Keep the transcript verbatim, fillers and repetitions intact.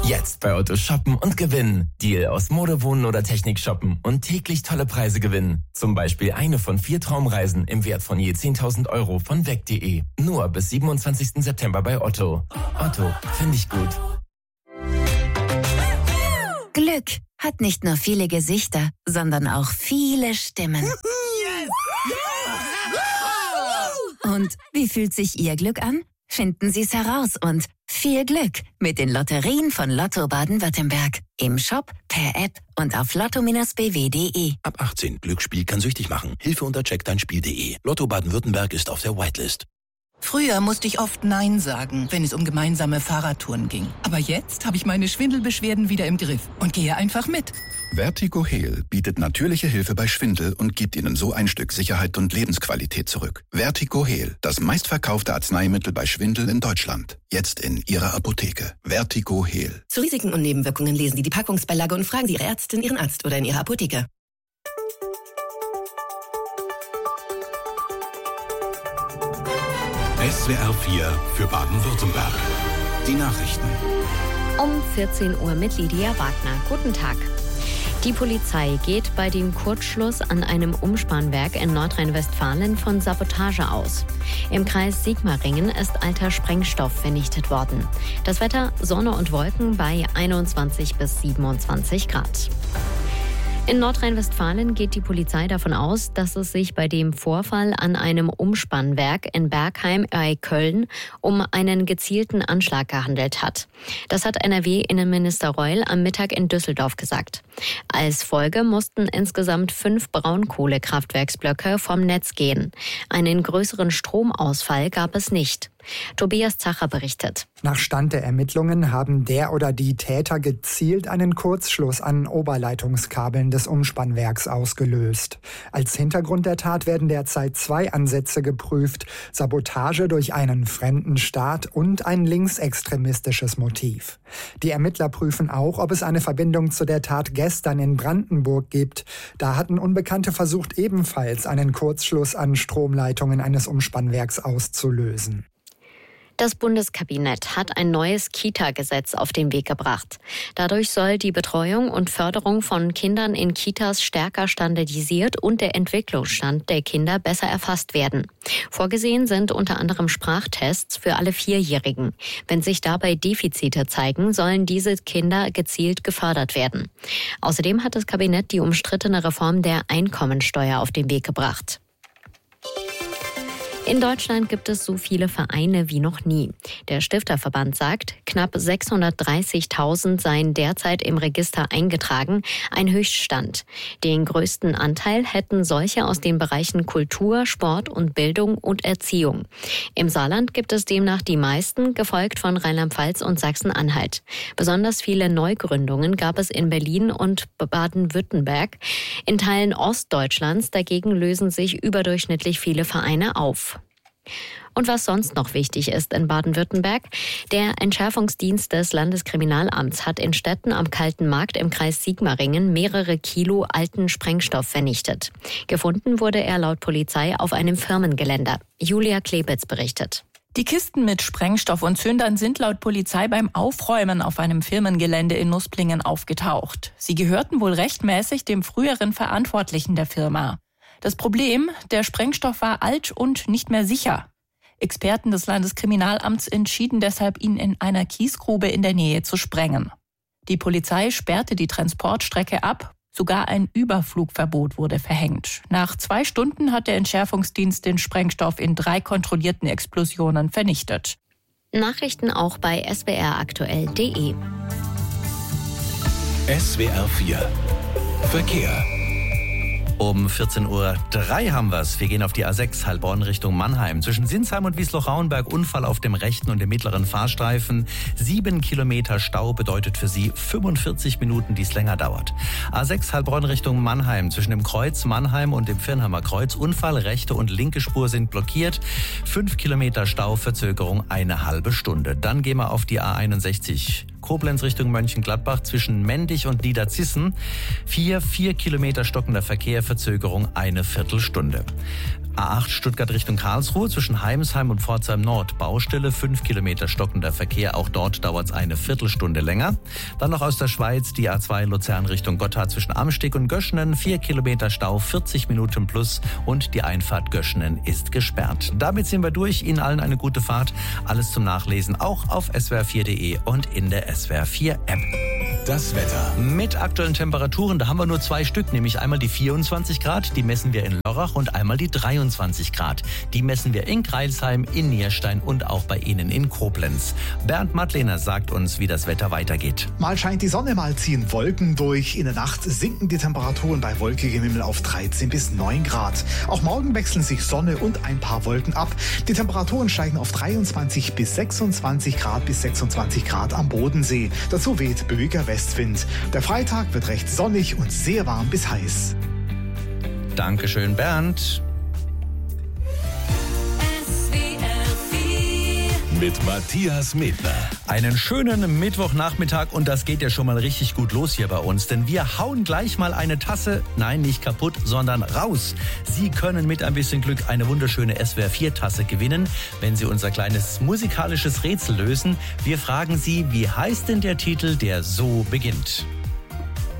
Jetzt bei Otto shoppen und gewinnen. Deal aus Mode, Wohnen oder Technik shoppen und täglich tolle Preise gewinnen. Zum Beispiel eine von vier Traumreisen im Wert von je zehntausend Euro von weg punkt de. Nur bis siebenundzwanzigsten September bei Otto. Otto, finde ich gut. Glück hat nicht nur viele Gesichter, sondern auch viele Stimmen. Und wie fühlt sich Ihr Glück an? Finden Sie es heraus und viel Glück mit den Lotterien von Lotto Baden-Württemberg. Im Shop, per App und auf lotto Bindestrich b w punkt de. Ab achtzehn. Glücksspiel kann süchtig machen. Hilfe unter check dein spiel punkt de. Lotto Baden-Württemberg ist auf der Whitelist. Früher musste ich oft Nein sagen, wenn es um gemeinsame Fahrradtouren ging. Aber jetzt habe ich meine Schwindelbeschwerden wieder im Griff und gehe einfach mit. Vertigo Heal bietet natürliche Hilfe bei Schwindel und gibt Ihnen so ein Stück Sicherheit und Lebensqualität zurück. Vertigo Heal, das meistverkaufte Arzneimittel bei Schwindel in Deutschland. Jetzt in Ihrer Apotheke. Vertigo Heal. Zu Risiken und Nebenwirkungen lesen Sie die Packungsbeilage und fragen Sie Ihre Ärztin, Ihren Arzt oder in Ihrer Apotheke. S W R vier für Baden-Württemberg. Die Nachrichten. Um vierzehn Uhr mit Lydia Wagner. Guten Tag. Die Polizei geht bei dem Kurzschluss an einem Umspannwerk in Nordrhein-Westfalen von Sabotage aus. Im Kreis Sigmaringen ist alter Sprengstoff vernichtet worden. Das Wetter: Sonne und Wolken bei einundzwanzig bis siebenundzwanzig Grad. In Nordrhein-Westfalen geht die Polizei davon aus, dass es sich bei dem Vorfall an einem Umspannwerk in Bergheim bei Köln um einen gezielten Anschlag gehandelt hat. Das hat N R W-Innenminister Reul am Mittag in Düsseldorf gesagt. Als Folge mussten insgesamt fünf Braunkohlekraftwerksblöcke vom Netz gehen. Einen größeren Stromausfall gab es nicht. Tobias Zacher berichtet. Nach Stand der Ermittlungen haben der oder die Täter gezielt einen Kurzschluss an Oberleitungskabeln des Umspannwerks ausgelöst. Als Hintergrund der Tat werden derzeit zwei Ansätze geprüft: Sabotage durch einen fremden Staat und ein linksextremistisches Motiv. Die Ermittler prüfen auch, ob es eine Verbindung zu der Tat gestern in Brandenburg gibt. Da hatten Unbekannte versucht, ebenfalls einen Kurzschluss an Stromleitungen eines Umspannwerks auszulösen. Das Bundeskabinett hat ein neues Kita-Gesetz auf den Weg gebracht. Dadurch soll die Betreuung und Förderung von Kindern in Kitas stärker standardisiert und der Entwicklungsstand der Kinder besser erfasst werden. Vorgesehen sind unter anderem Sprachtests für alle Vierjährigen. Wenn sich dabei Defizite zeigen, sollen diese Kinder gezielt gefördert werden. Außerdem hat das Kabinett die umstrittene Reform der Einkommensteuer auf den Weg gebracht. In Deutschland gibt es so viele Vereine wie noch nie. Der Stifterverband sagt, knapp sechshundertdreißigtausend seien derzeit im Register eingetragen, ein Höchststand. Den größten Anteil hätten solche aus den Bereichen Kultur, Sport und Bildung und Erziehung. Im Saarland gibt es demnach die meisten, gefolgt von Rheinland-Pfalz und Sachsen-Anhalt. Besonders viele Neugründungen gab es in Berlin und Baden-Württemberg. In Teilen Ostdeutschlands dagegen lösen sich überdurchschnittlich viele Vereine auf. Und was sonst noch wichtig ist in Baden-Württemberg: Der Entschärfungsdienst des Landeskriminalamts hat in Stetten am Kalten Markt im Kreis Sigmaringen mehrere Kilo alten Sprengstoff vernichtet. Gefunden wurde er laut Polizei auf einem Firmengelände. Julia Klebitz berichtet. Die Kisten mit Sprengstoff und Zündern sind laut Polizei beim Aufräumen auf einem Firmengelände in Nusplingen aufgetaucht. Sie gehörten wohl rechtmäßig dem früheren Verantwortlichen der Firma. Das Problem: Der Sprengstoff war alt und nicht mehr sicher. Experten des Landeskriminalamts entschieden deshalb, ihn in einer Kiesgrube in der Nähe zu sprengen. Die Polizei sperrte die Transportstrecke ab. Sogar ein Überflugverbot wurde verhängt. Nach zwei Stunden hat der Entschärfungsdienst den Sprengstoff in drei kontrollierten Explosionen vernichtet. Nachrichten auch bei s w r aktuell punkt de. S W R vier Verkehr. Um vierzehn Uhr drei haben wir's. Wir gehen auf die A sechs Heilbronn Richtung Mannheim. Zwischen Sinsheim und Wiesloch-Rauenberg Unfall auf dem rechten und dem mittleren Fahrstreifen. Sieben Kilometer Stau bedeutet für Sie fünfundvierzig Minuten, die es länger dauert. A sechs Heilbronn Richtung Mannheim. Zwischen dem Kreuz Mannheim und dem Firnheimer Kreuz Unfall. Rechte und linke Spur sind blockiert. Fünf Kilometer Stau, Verzögerung eine halbe Stunde. Dann gehen wir auf die A einundsechzig Koblenz Richtung Mönchengladbach zwischen Mendig und Niederzissen. Vier, vier Kilometer stockender Verkehr, Verzögerung eine Viertelstunde. A acht Stuttgart Richtung Karlsruhe zwischen Heimsheim und Pforzheim Nord. Baustelle, fünf Kilometer stockender Verkehr. Auch dort dauert es eine Viertelstunde länger. Dann noch aus der Schweiz die A zwei Luzern Richtung Gotthard zwischen Amsteg und Göschenen. vier Kilometer Stau, vierzig Minuten plus. Und die Einfahrt Göschenen ist gesperrt. Damit sind wir durch. Ihnen allen eine gute Fahrt. Alles zum Nachlesen auch auf S W R vier punkt de und in der S W R vier App. Das Wetter. Mit aktuellen Temperaturen, da haben wir nur zwei Stück, nämlich einmal die vierundzwanzig Grad, die messen wir in Lörrach, und einmal die dreiundzwanzig Grad. Die messen wir in Crailsheim, in Nierstein und auch bei Ihnen in Koblenz. Bernd Madlener sagt uns, wie das Wetter weitergeht. Mal scheint die Sonne, mal ziehen Wolken durch. In der Nacht sinken die Temperaturen bei wolkigem Himmel auf dreizehn bis neun Grad. Auch morgen wechseln sich Sonne und ein paar Wolken ab. Die Temperaturen steigen auf dreiundzwanzig bis sechsundzwanzig Grad bis sechsundzwanzig Grad am Bodensee. Dazu weht böiger Westwind. Der Freitag wird recht sonnig und sehr warm bis heiß. Dankeschön, Bernd. Mit Matthias Medler. Einen schönen Mittwochnachmittag, und das geht ja schon mal richtig gut los hier bei uns, denn wir hauen gleich mal eine Tasse, nein, nicht kaputt, sondern raus. Sie können mit ein bisschen Glück eine wunderschöne S W R vier Tasse gewinnen, wenn Sie unser kleines musikalisches Rätsel lösen. Wir fragen Sie, wie heißt denn der Titel, der so beginnt?